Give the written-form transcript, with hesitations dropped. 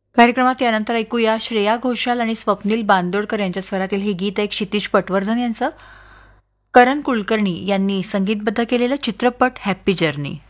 कार्यक्रमात यानंतर ऐकूया श्रेया घोषाल आणि स्वप्नील बांदोडकर यांच्या स्वरातील हे गीत एक क्षितिज पटवर्धन यांचं. करण कुलकर्णी यांनी संगीतबद्ध केलेलं चित्रपट हॅप्पी जर्नी.